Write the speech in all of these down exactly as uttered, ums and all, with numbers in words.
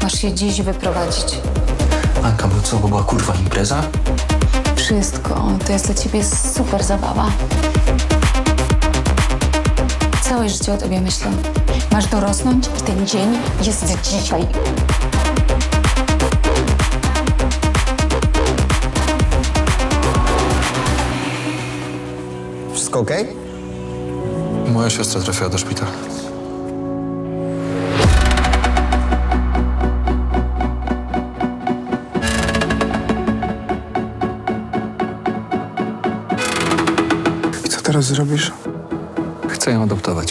Masz je dziś wyprowadzić. Anka, bo co, bo była kurwa impreza? Wszystko. To jest dla ciebie super zabawa. Całe życie o tobie myślę. Masz dorosnąć i ten dzień jest dzisiaj. Wszystko okej? Okay? Moja siostra trafiła do szpitala. I co teraz zrobisz? Chcę ją adoptować.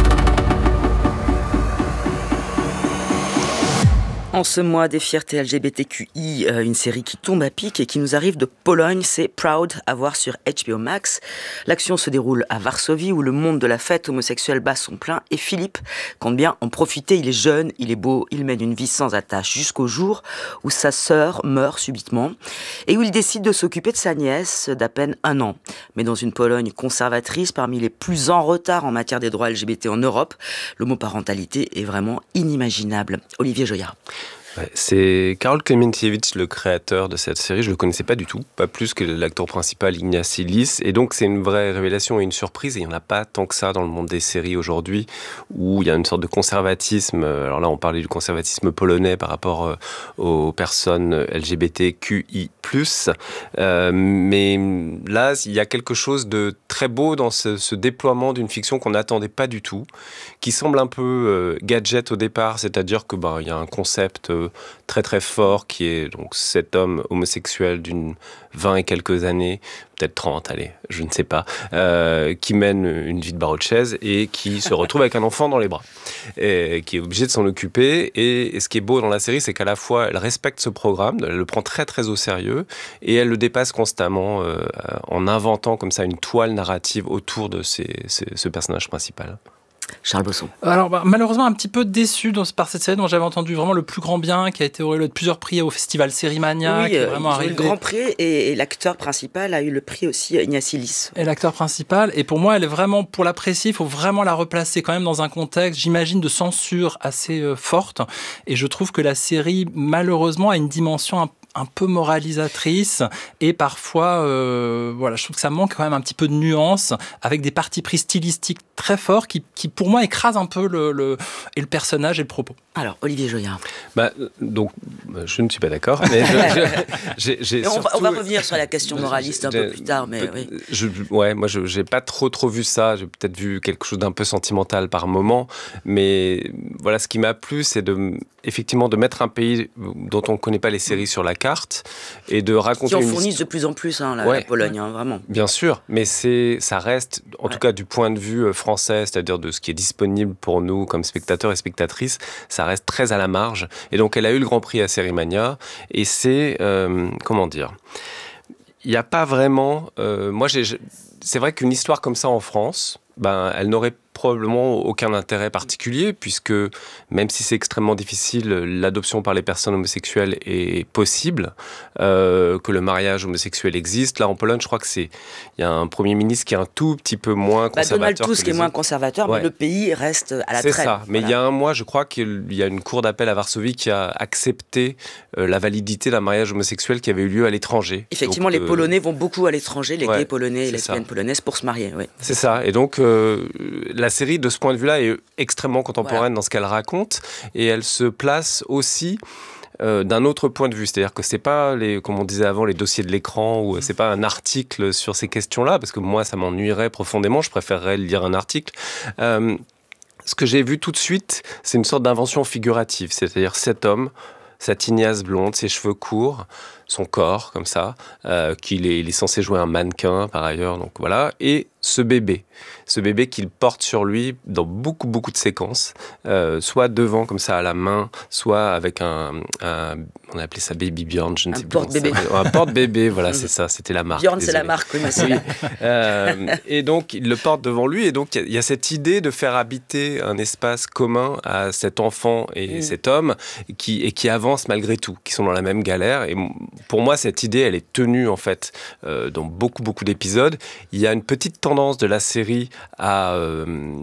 En ce mois des fiertés L G B T Q I, euh, une série qui tombe à pic et qui nous arrive de Pologne, c'est Proud, à voir sur H B O Max. L'action se déroule à Varsovie où le monde de la fête homosexuelle bat son plein et Philippe compte bien en profiter. Il est jeune, il est beau, il mène une vie sans attache jusqu'au jour où sa sœur meurt subitement et où il décide de s'occuper de sa nièce d'à peine un an. Mais dans une Pologne conservatrice, parmi les plus en retard en matière des droits L G B T en Europe, l'homoparentalité est vraiment inimaginable. Olivier Joyard. Ouais, c'est Karol Klementiewicz, le créateur de cette série. Je ne le connaissais pas du tout, pas plus que l'acteur principal Ignacy Lis. Et donc, c'est une vraie révélation et une surprise. Et il n'y en a pas tant que ça dans le monde des séries aujourd'hui, où il y a une sorte de conservatisme. Alors là, on parlait du conservatisme polonais par rapport aux personnes L G B T Q I plus. Euh, mais là, il y a quelque chose de très beau dans ce, ce déploiement d'une fiction qu'on n'attendait pas du tout, qui semble un peu euh, gadget au départ, c'est-à-dire que ben, il y a un concept euh, très très fort qui est donc cet homme homosexuel d'une vingt et quelques années, peut-être trente, allez, je ne sais pas, euh, qui mène une vie de barreau de chaise et qui se retrouve avec un enfant dans les bras, et qui est obligé de s'en occuper. Et, et ce qui est beau dans la série, c'est qu'à la fois, elle respecte ce programme, elle le prend très très au sérieux, et elle le dépasse constamment euh, en inventant comme ça une toile narrative autour de ces, ces, ce personnage principal. Charles Bosson. Alors, bah, malheureusement, un petit peu déçu dans, par cette série dont j'avais entendu vraiment le plus grand bien, qui a été auréolé de plusieurs prix au festival Sérimania. Oui, qui est euh, vraiment ils arrivé. ont eu le grand prix et, et l'acteur principal a eu le prix aussi, Ignacy Lis. Et l'acteur principal. Et pour moi, elle est vraiment, pour l'apprécier, il faut vraiment la replacer quand même dans un contexte, j'imagine, de censure assez euh, forte. Et je trouve que la série, malheureusement, a une dimension un un peu moralisatrice et parfois euh, voilà, je trouve que ça manque quand même un petit peu de nuance avec des partis pris stylistiques très forts qui, qui pour moi écrasent un peu le, le, et le personnage et le propos. Alors Olivier Joyard. Bah, donc je ne suis pas d'accord mais je, je, j'ai, j'ai on, surtout... va, on va revenir sur la question moraliste un peu plus tard mais oui. je, ouais, moi je j'ai pas trop trop vu ça, j'ai peut-être vu quelque chose d'un peu sentimental par moment, mais voilà, ce qui m'a plu c'est de effectivement de mettre un pays dont on ne connaît pas les séries sur la carte et de raconter qui en une fournissent de plus en plus hein, la, ouais. la Pologne hein, vraiment bien sûr, mais c'est ça reste en ouais. tout cas du point de vue français, c'est-à-dire de ce qui est disponible pour nous comme spectateurs et spectatrices, ça reste très à la marge et donc elle a eu le Grand Prix à Sérimania et c'est euh, comment dire, il n'y a pas vraiment euh, moi j'ai c'est vrai qu'une histoire comme ça en France, ben elle n'aurait probablement aucun intérêt particulier, puisque même si c'est extrêmement difficile, l'adoption par les personnes homosexuelles est possible, euh, que le mariage homosexuel existe. Là, en Pologne, je crois que c'est, il y a un Premier ministre qui est un tout petit peu moins conservateur. Bah, Donald Tusk est moins conservateur, ouais. mais le pays reste à la traîne. C'est ça. Mais voilà. Il y a un mois, je crois qu'il y a une cour d'appel à Varsovie qui a accepté euh, la validité d'un mariage homosexuel qui avait eu lieu à l'étranger. Effectivement, donc, les euh... Polonais vont beaucoup à l'étranger, les ouais, gays polonais et les lesbiennes ça. polonaises pour se marier. Oui. C'est ça. Et donc, euh, la série, de ce point de vue-là, est extrêmement contemporaine voilà. dans ce qu'elle raconte, et elle se place aussi euh, d'un autre point de vue. C'est-à-dire que c'est pas, les, comme on disait avant, les dossiers de l'écran, ou c'est pas un article sur ces questions-là, parce que moi, ça m'ennuierait profondément, je préférerais lire un article. Euh, ce que j'ai vu tout de suite, c'est une sorte d'invention figurative, c'est-à-dire cet homme, sa tignasse blonde, ses cheveux courts, son corps, comme ça, euh, qu'il est, il est censé jouer un mannequin, par ailleurs, donc voilà, et ce bébé, ce bébé qu'il porte sur lui dans beaucoup, beaucoup de séquences, euh, soit devant, comme ça, à la main, soit avec un, un on a appelé ça Baby Bjorn, je ne un sais plus. Porte-bébé. Un porte-bébé, voilà, c'est ça, c'était la marque. Bjorn, désolé. C'est la marque, oui, oui. euh, Et donc, il le porte devant lui, et donc, il y, y a cette idée de faire habiter un espace commun à cet enfant et mmh. cet homme, qui, et qui avancent malgré tout, qui sont dans la même galère, et pour moi, cette idée, elle est tenue, en fait, euh, dans beaucoup, beaucoup d'épisodes. Il y a une petite tendance de la série à euh,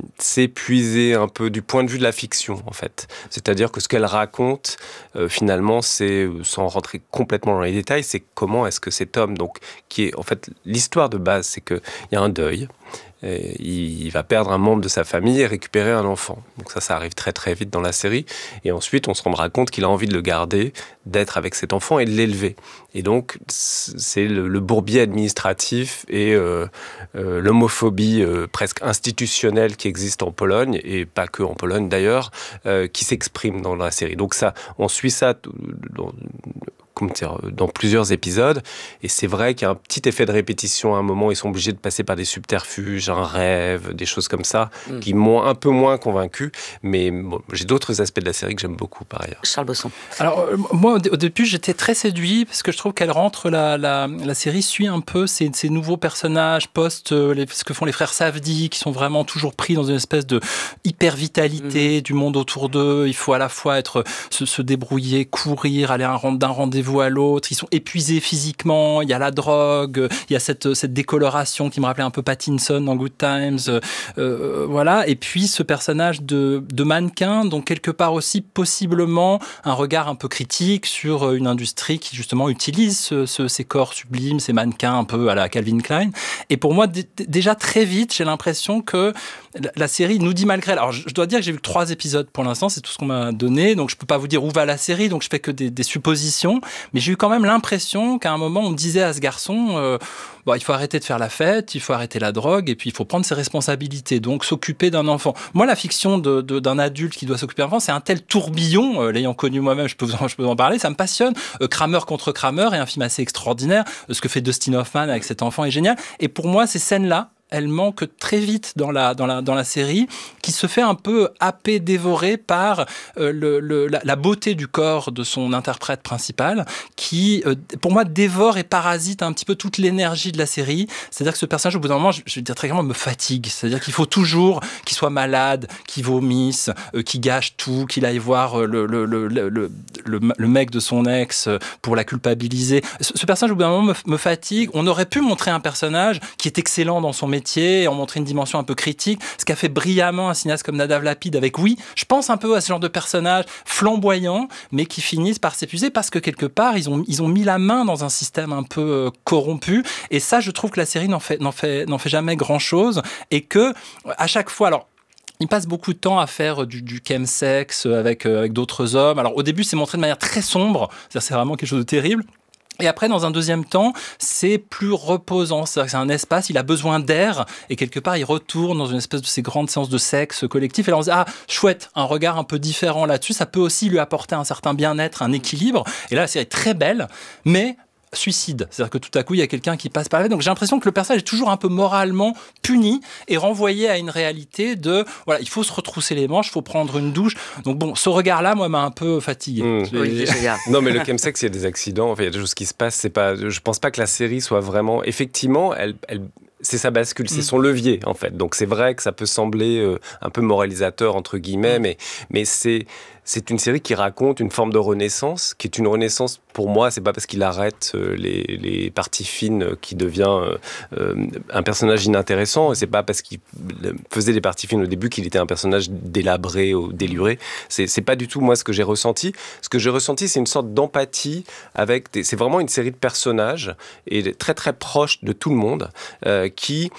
s'épuiser un peu du point de vue de la fiction, en fait. C'est-à-dire que ce qu'elle raconte, euh, finalement, c'est, sans rentrer complètement dans les détails, c'est comment est-ce que cet homme, donc, qui est, en fait, l'histoire de base, c'est qu'il y a un deuil. Et il va perdre un membre de sa famille et récupérer un enfant. Donc ça, ça arrive très très vite dans la série. Et ensuite, on se rendra compte qu'il a envie de le garder, d'être avec cet enfant et de l'élever. Et donc, c'est le, le bourbier administratif et euh, euh, l'homophobie euh, presque institutionnelle qui existe en Pologne, et pas que en Pologne d'ailleurs, euh, qui s'exprime dans la série. Donc ça, on suit ça dans, comment dire, dans plusieurs épisodes, et c'est vrai qu'il y a un petit effet de répétition. À un moment, ils sont obligés de passer par des subterfuges, un rêve, des choses comme ça, mm. qui m'ont un peu moins convaincu, mais bon, j'ai d'autres aspects de la série que j'aime beaucoup par ailleurs. Charles Besson. Alors euh, moi au, d- au début j'étais très séduit parce que je trouve qu'elle rentre, la, la, la série suit un peu ces, ces nouveaux personnages post euh, les, ce que font les frères Safdie, qui sont vraiment toujours pris dans une espèce de hyper vitalité mm. du monde autour d'eux. Il faut à la fois être se, se débrouiller, courir, aller un, d'un rendez-vous à l'autre. Ils sont épuisés physiquement. Il y a la drogue, il y a cette, cette décoloration qui me rappelait un peu Pattinson dans Good Times. Euh, voilà. Et puis ce personnage de, de mannequin, donc quelque part aussi possiblement un regard un peu critique sur une industrie qui justement utilise ce, ce, ces corps sublimes, ces mannequins un peu à la Calvin Klein. Et pour moi, d- déjà très vite, j'ai l'impression que la, la série nous dit malgré elle. Alors je, je dois dire que j'ai vu que trois épisodes pour l'instant, c'est tout ce qu'on m'a donné, donc je peux pas vous dire où va la série, donc je fais que des, des suppositions. Mais j'ai eu quand même l'impression qu'à un moment on disait à ce garçon, euh, bon, il faut arrêter de faire la fête, il faut arrêter la drogue, et puis il faut prendre ses responsabilités, donc s'occuper d'un enfant. Moi, la fiction de, de, d'un adulte qui doit s'occuper d'un enfant, c'est un tel tourbillon, euh, l'ayant connu moi-même, je peux, vous en, je peux vous en parler, ça me passionne. Euh, Kramer contre Kramer est un film assez extraordinaire. Euh, ce que fait Dustin Hoffman avec cet enfant est génial. Et pour moi, ces scènes-là, elle manque très vite dans la, dans la, dans la série, qui se fait un peu happer, dévorer par euh, le, le, la, la beauté du corps de son interprète principal, qui, euh, pour moi, dévore et parasite un petit peu toute l'énergie de la série. C'est-à-dire que ce personnage, au bout d'un moment, je, je vais dire très clairement, me fatigue. C'est-à-dire qu'il faut toujours qu'il soit malade, qu'il vomisse, euh, qu'il gâche tout, qu'il aille voir le, le, le, le, le, le, le mec de son ex pour la culpabiliser. Ce, ce personnage, au bout d'un moment, me, me fatigue. On aurait pu montrer un personnage qui est excellent dans son métier, et en montrer une dimension un peu critique, ce qu'a fait brillamment un cinéaste comme Nadav Lapid avec Oui. Je pense un peu à ce genre de personnages flamboyants, mais qui finissent par s'épuiser parce que quelque part, ils ont, ils ont mis la main dans un système un peu euh, corrompu. Et ça, je trouve que la série n'en fait, n'en fait, n'en fait jamais grand-chose, et que à chaque fois, alors, il passe beaucoup de temps à faire du, du chemsex avec, euh, avec d'autres hommes. Alors, au début, c'est montré de manière très sombre. C'est-à-dire, c'est vraiment quelque chose de terrible. Et après, dans un deuxième temps, c'est plus reposant. C'est-à-dire que c'est un espace, il a besoin d'air, et quelque part, il retourne dans une espèce de ces grandes séances de sexe collectif. Et là, on se dit, ah, chouette, un regard un peu différent là-dessus. Ça peut aussi lui apporter un certain bien-être, un équilibre. Et là, la série est très belle, mais suicide. C'est-à-dire que tout à coup, il y a quelqu'un qui passe par là. Donc j'ai l'impression que le personnage est toujours un peu moralement puni et renvoyé à une réalité de, voilà, il faut se retrousser les manches, il faut prendre une douche. Donc bon, ce regard-là, moi, m'a un peu fatigué. Mmh. Oui, non, mais le chemsex, il y a des accidents, enfin, il y a des choses qui se passent. C'est pas, je pense pas que la série soit vraiment... Effectivement, elle... elle... c'est sa bascule, c'est son levier en fait. Donc c'est vrai que ça peut sembler euh, un peu moralisateur entre guillemets, mais, mais c'est, c'est une série qui raconte une forme de renaissance, qui est une renaissance pour moi, c'est pas parce qu'il arrête euh, les, les parties fines qu'il devient euh, euh, un personnage inintéressant, et c'est pas parce qu'il faisait des parties fines au début qu'il était un personnage délabré ou déluré. C'est, c'est pas du tout moi ce que j'ai ressenti. Ce que j'ai ressenti, c'est une sorte d'empathie avec des... C'est vraiment une série de personnages et très très proche de tout le monde. Euh, qui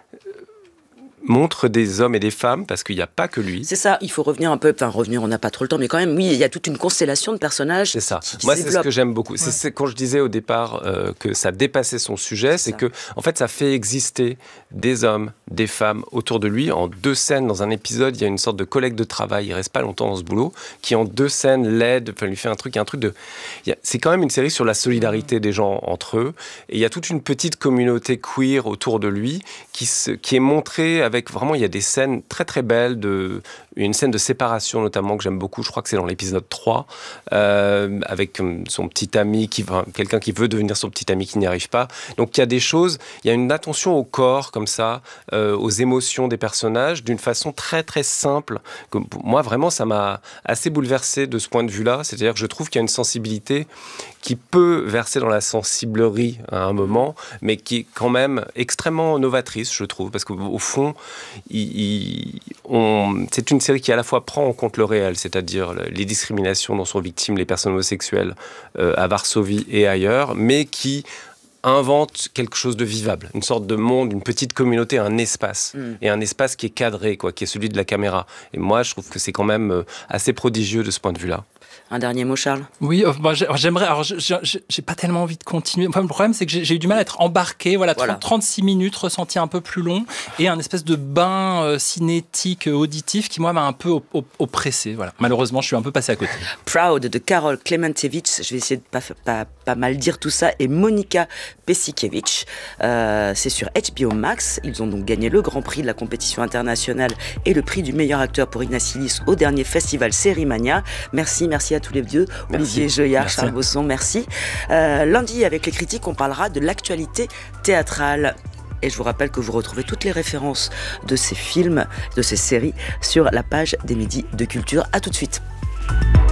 montre des hommes et des femmes, parce qu'il n'y a pas que lui. C'est ça, il faut revenir un peu, enfin revenir, on n'a pas trop le temps, mais quand même, oui, il y a toute une constellation de personnages. C'est ça. Qui, qui Moi, c'est développent. ce que j'aime beaucoup. Ouais. C'est, c'est quand je disais au départ euh, que ça dépassait son sujet, c'est, c'est que, en fait, ça fait exister des hommes, des femmes autour de lui. En deux scènes, dans un épisode, il y a une sorte de collègue de travail, il reste pas longtemps dans ce boulot, qui en deux scènes l'aide, enfin, lui fait un truc, il y a un truc de... Il y a... C'est quand même une série sur la solidarité des gens entre eux, et il y a toute une petite communauté queer autour de lui, qui, se... qui est montrée avec avec vraiment, il y a des scènes très très belles, de, une scène de séparation notamment que j'aime beaucoup, je crois que c'est dans l'épisode trois, euh, avec son petit ami, qui, enfin, quelqu'un qui veut devenir son petit ami qui n'y arrive pas. Donc il y a des choses, il y a une attention au corps comme ça, euh, aux émotions des personnages, d'une façon très très simple. Que, moi vraiment, ça m'a assez bouleversé de ce point de vue-là, c'est-à-dire que je trouve qu'il y a une sensibilité qui peut verser dans la sensiblerie à un moment, mais qui est quand même extrêmement novatrice, je trouve, parce qu'au fond, il, il, on, c'est une série qui à la fois prend en compte le réel, c'est-à-dire les discriminations dont sont victimes les personnes homosexuelles euh, à Varsovie et ailleurs, mais qui invente quelque chose de vivable, une sorte de monde, une petite communauté, un espace, mm. et un espace qui est cadré, quoi, qui est celui de la caméra. Et moi, je trouve que c'est quand même assez prodigieux de ce point de vue-là. Un dernier mot, Charles ? Oui, euh, bah, j'aimerais. Alors, je, je, j'ai pas tellement envie de continuer. Enfin, le problème, c'est que j'ai, j'ai eu du mal à être embarqué. Voilà, voilà. trente, trente-six minutes, ressenti un peu plus long, et un espèce de bain euh, cinétique, euh, auditif, qui, moi, m'a un peu op- op- oppressé. Voilà. Malheureusement, je suis un peu passé à côté. Proud de Karol Klementjewicz, je vais essayer de pas, pas, pas mal dire tout ça, et Monika Pesikiewicz. Euh, c'est sur H B O Max. Ils ont donc gagné le Grand Prix de la compétition internationale et le prix du meilleur acteur pour Ignacy Lys au dernier festival Sérimania. Merci, merci à tous les deux. Merci. Olivier Joyard, merci. Charles Bosson, merci. Euh, lundi, avec les critiques, on parlera de l'actualité théâtrale. Et je vous rappelle que vous retrouvez toutes les références de ces films, de ces séries, sur la page des Midis de Culture. À tout de suite.